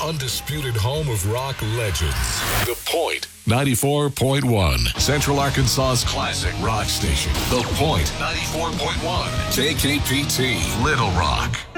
undisputed home of rock legends. The Point 94.1. Central Arkansas's classic rock station. The Point 94.1. KKPT, Little Rock.